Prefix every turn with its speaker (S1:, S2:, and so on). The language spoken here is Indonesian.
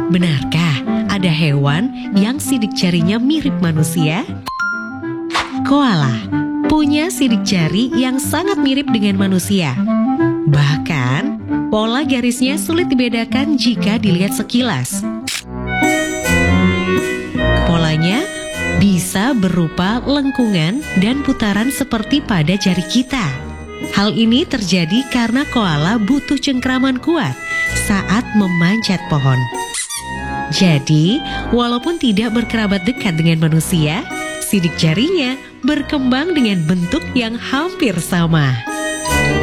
S1: Benarkah ada hewan yang sidik jarinya mirip manusia? Koala punya sidik jari yang sangat mirip dengan manusia. Bahkan, pola garisnya sulit dibedakan jika dilihat sekilas. Polanya bisa berupa lengkungan dan putaran seperti pada jari kita. Hal ini terjadi karena koala butuh cengkraman kuat saat memanjat pohon. Jadi, walaupun tidak berkerabat dekat dengan manusia, sidik jarinya berkembang dengan bentuk yang hampir sama.